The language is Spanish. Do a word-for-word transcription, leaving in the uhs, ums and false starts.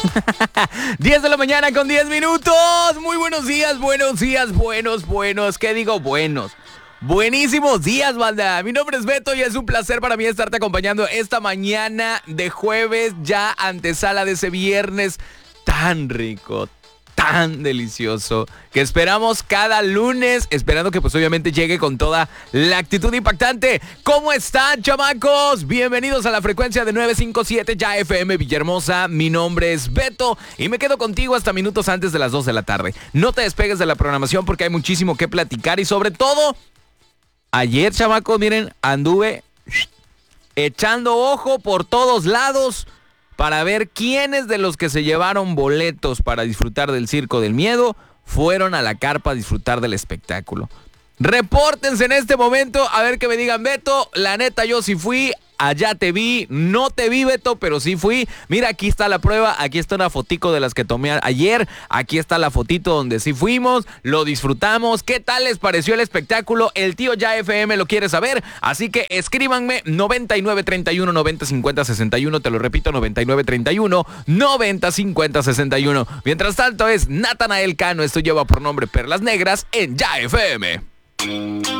diez de la mañana con diez minutos. Muy buenos días, buenos días, buenos, buenos. ¿Qué digo buenos? Buenísimos días, banda. Mi nombre es Beto y es un placer para mí estarte acompañando esta mañana de jueves, ya antesala de ese viernes tan rico, tan delicioso, que esperamos cada lunes, esperando que pues obviamente llegue con toda la actitud impactante. ¿Cómo están, chamacos? Bienvenidos a la frecuencia de novecientos cincuenta y siete ya F M Villahermosa. Mi nombre es Beto y me quedo contigo hasta minutos antes de las dos de la tarde. No te despegues de la programación porque hay muchísimo que platicar y sobre todo, ayer, chamacos, miren, anduve echando ojo por todos lados para ver quiénes de los que se llevaron boletos para disfrutar del Circo del Miedo fueron a la carpa a disfrutar del espectáculo. Repórtense en este momento, a ver que me digan, Beto, la neta yo sí fui, allá te vi, no te vi, Beto, pero sí fui. Mira, aquí está la prueba, aquí está una fotico de las que tomé ayer, aquí está la fotito donde sí fuimos, lo disfrutamos. ¿Qué tal les pareció el espectáculo? El tío Ya F M lo quiere saber, así que escríbanme noventa y nueve treinta y uno noventa cincuenta sesenta y uno, te lo repito, noventa y nueve treinta y uno noventa cincuenta sesenta y uno. Mientras tanto es Natanael Cano, esto lleva por nombre Perlas Negras en Ya F M.